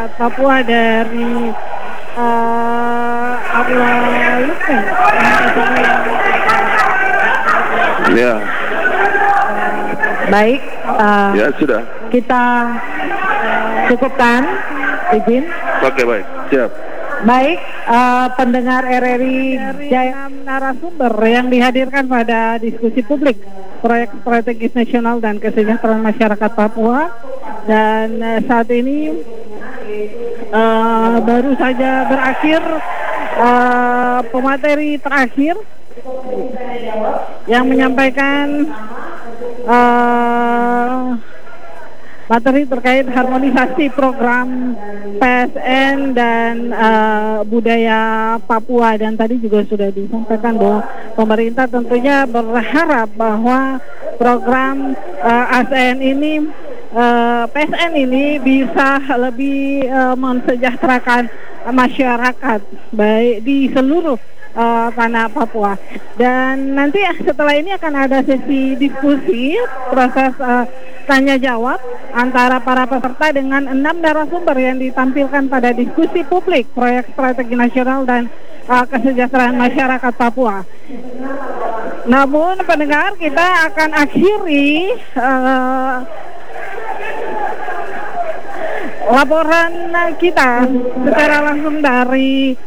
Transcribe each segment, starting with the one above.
Masyarakat Papua dari Aula Lukman. Ya. Baik, Ya sudah. kita cukupkan, izin. Oke, baik, siap. Baik, pendengar RRI Jaya, narasumber yang dihadirkan pada diskusi publik proyek strategis nasional dan kesejahteraan masyarakat Papua. Dan saat ini baru saja berakhir pemateri terakhir yang menyampaikan materi terkait harmonisasi program PSN dan budaya Papua. Dan tadi juga sudah disampaikan bahwa pemerintah tentunya berharap bahwa program ASN ini, PSN ini bisa lebih mensejahterakan masyarakat baik di seluruh tanah Papua. Dan nanti setelah ini akan ada sesi diskusi, proses tanya jawab antara para peserta dengan 6 narasumber yang ditampilkan pada diskusi publik proyek strategi nasional dan kesejahteraan masyarakat Papua. Namun pendengar, kita akan akhiri laporan kita secara langsung dari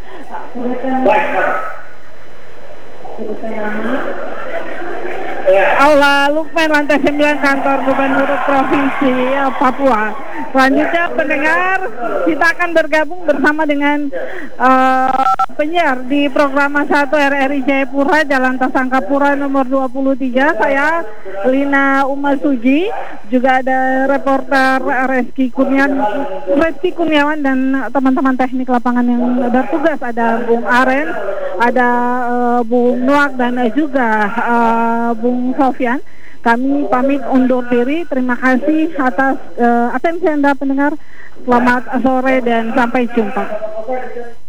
Aula Lukman lantai 9 kantor Gubernur Provinsi Papua. Selanjutnya pendengar, kita akan bergabung bersama dengan penyiar di program 1 RRI Jayapura, Jalan Tasangkapura nomor 23. Saya Lina Umasuji, juga ada reporter Reski Kurniawan dan teman-teman teknik lapangan yang bertugas. Ada Bung Aren, ada Bung Nuak dan juga Bung Sofyan. Kami pamit undur diri. Terima kasih atas atensi Anda pendengar. Selamat sore dan sampai jumpa.